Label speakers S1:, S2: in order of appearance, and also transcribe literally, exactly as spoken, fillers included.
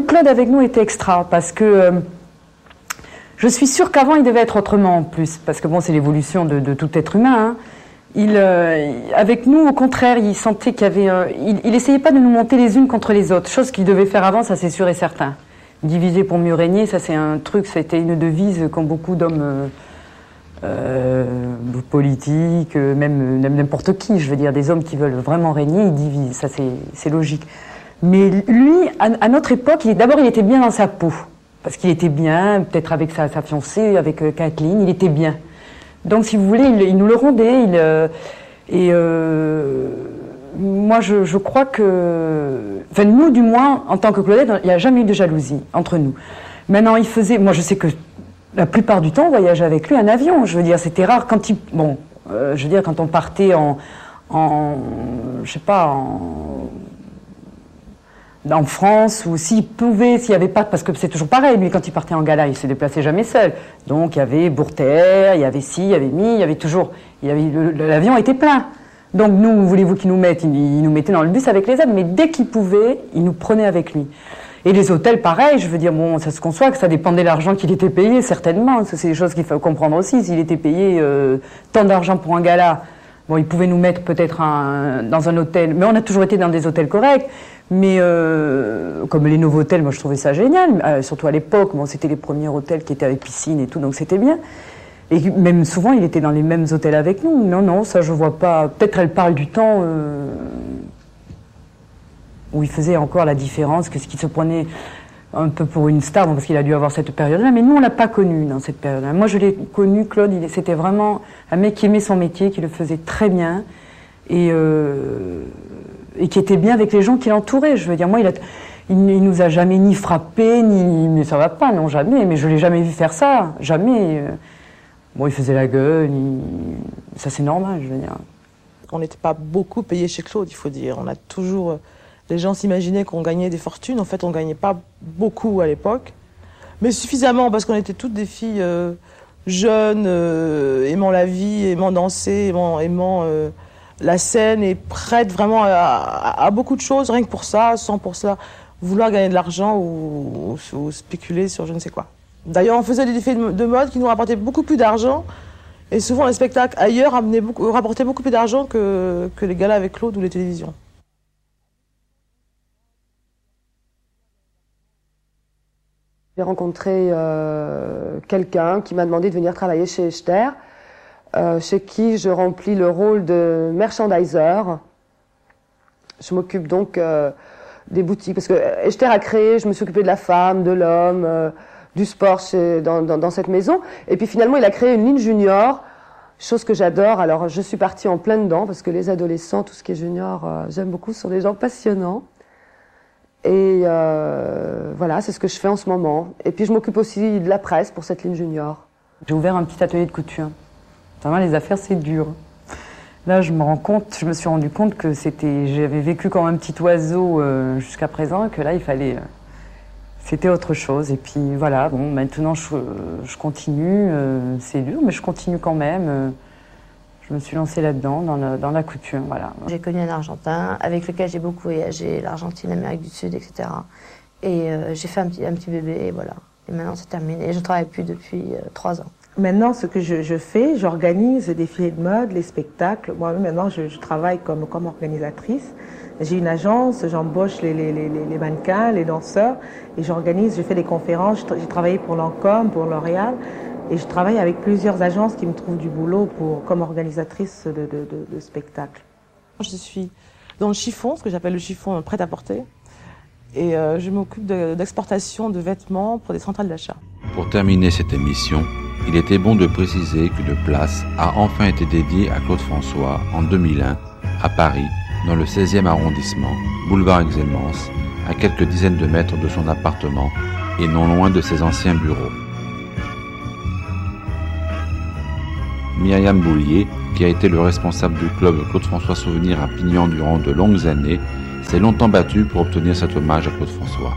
S1: Claude avec nous était extra, parce que euh, je suis sûre qu'avant il devait être autrement en plus, parce que bon, c'est l'évolution de, de tout être humain. Hein. Il, euh, avec nous, au contraire, il sentait qu'il y avait... Euh, il, il essayait pas de nous monter les unes contre les autres, chose qu'il devait faire avant, ça c'est sûr et certain. Diviser pour mieux régner, ça c'est un truc, c'était une devise qu'ont beaucoup d'hommes euh, euh, politiques, même n'importe qui, je veux dire, des hommes qui veulent vraiment régner, ils divisent, ça c'est, c'est logique. Mais lui, à, à notre époque, il, d'abord il était bien dans sa peau, parce qu'il était bien, peut-être avec sa, sa fiancée, avec euh, Kathleen, il était bien. Donc, si vous voulez, il, il nous le rendait. Il, euh, et euh, moi, je, je crois que... Enfin, nous, du moins, en tant que Claudette, il n'y a jamais eu de jalousie entre nous. Maintenant, il faisait... Moi, je sais que la plupart du temps, on voyageait avec lui en avion. Je veux dire, c'était rare quand il... Bon, euh, je veux dire, quand on partait en... en je sais pas, en... en France, ou s'il pouvait, s'il n'y avait pas, parce que c'est toujours pareil, lui quand il partait en gala, il se déplaçait jamais seul. Donc il y avait Bourter, il y avait ci, il y avait mi, il y avait toujours, il y avait, le, l'avion était plein. Donc nous, voulez-vous qu'il nous mette, il, il nous mettait dans le bus avec les autres, mais dès qu'il pouvait, il nous prenait avec lui. Et les hôtels, pareil, je veux dire, bon, ça se conçoit que ça dépendait de l'argent qu'il était payé, certainement. Ça, c'est des choses qu'il faut comprendre aussi. S'il était payé euh, tant d'argent pour un gala, bon, il pouvait nous mettre peut-être un, dans un hôtel, mais on a toujours été dans des hôtels corrects. Mais euh, comme les nouveaux hôtels, moi je trouvais ça génial, euh, surtout à l'époque, bon, c'était les premiers hôtels qui étaient avec piscine et tout, donc c'était bien. Et même souvent, il était dans les mêmes hôtels avec nous. Non, non, ça je vois pas. Peut-être elle parle du temps euh, où il faisait encore la différence, que ce qui se prenait un peu pour une star, bon, parce qu'il a dû avoir cette période-là, mais nous on l'a pas connu dans cette période-là. Moi je l'ai connu, Claude, il, c'était vraiment un mec qui aimait son métier, qui le faisait très bien. Et... Euh, et qui était bien avec les gens qui l'entouraient. Je veux dire, moi, il, a, il, il nous a jamais ni frappé, ni... Mais ça va pas, non, jamais. Mais je l'ai jamais vu faire ça, jamais. Bon, il faisait la gueule, il... ça c'est normal, je veux dire.
S2: On n'était pas beaucoup payé chez Claude, il faut dire. On a toujours... Les gens s'imaginaient qu'on gagnait des fortunes. En fait, on gagnait pas beaucoup à l'époque. Mais suffisamment, parce qu'on était toutes des filles euh, jeunes, euh, aimant la vie, aimant danser, aimant... aimant euh, la scène est prête vraiment à, à, à beaucoup de choses, rien que pour ça, sans pour ça vouloir gagner de l'argent ou, ou, ou spéculer sur je ne sais quoi. D'ailleurs, on faisait des effets de mode qui nous rapportaient beaucoup plus d'argent, et souvent les spectacles ailleurs amenaient beaucoup, rapportaient beaucoup plus d'argent que, que les galas avec Claude ou les télévisions.
S3: J'ai rencontré euh, quelqu'un qui m'a demandé de venir travailler chez Echter. Euh, chez qui je remplis le rôle de merchandiser. Je m'occupe donc euh, des boutiques, parce que Echter a créé, je me suis occupée de la femme, de l'homme, euh, du sport chez, dans, dans, dans cette maison. Et puis finalement, il a créé une ligne junior, chose que j'adore. Alors je suis partie en plein dedans, parce que les adolescents, tout ce qui est junior, euh, j'aime beaucoup, ce sont des gens passionnants. Et euh, voilà, c'est ce que je fais en ce moment. Et puis je m'occupe aussi de la presse pour cette ligne junior.
S1: J'ai ouvert un petit atelier de couture. Vraiment, les affaires, c'est dur. Là, je me rends compte, je me suis rendu compte que c'était, j'avais vécu comme un petit oiseau euh, jusqu'à présent, que là, il fallait, euh, c'était autre chose. Et puis voilà, bon, maintenant, je, je continue, euh, c'est dur, mais je continue quand même. Euh, je me suis lancée là-dedans, dans la, dans la couture, voilà.
S4: J'ai connu un Argentin avec lequel j'ai beaucoup voyagé, l'Argentine, l'Amérique du Sud, et cetera. Et euh, j'ai fait un petit, un petit bébé, et voilà. Et maintenant, c'est terminé. Et je ne travaille plus depuis euh, trois ans.
S2: Maintenant, ce que je, je fais, j'organise les défilés de mode, les spectacles. Moi-même, maintenant, je, je travaille comme, comme organisatrice. J'ai une agence, j'embauche les, les, les, les mannequins, les danseurs, et j'organise, je fais des conférences. J'ai travaillé pour Lancôme, pour L'Oréal, et je travaille avec plusieurs agences qui me trouvent du boulot pour, comme organisatrice de, de, de, de spectacles. Je suis dans le chiffon, ce que j'appelle le chiffon prêt-à-porter, et euh, je m'occupe de, d'exportation de vêtements pour des centrales d'achat.
S5: Pour terminer cette émission, il était bon de préciser qu'une place a enfin été dédiée à Claude François en deux mille un, à Paris, dans le seizième arrondissement, boulevard Exelmans, à quelques dizaines de mètres de son appartement et non loin de ses anciens bureaux. Myriam Boulier, qui a été le responsable du club Claude François Souvenir à Pignan durant de longues années, s'est longtemps battue pour obtenir cet hommage à Claude François.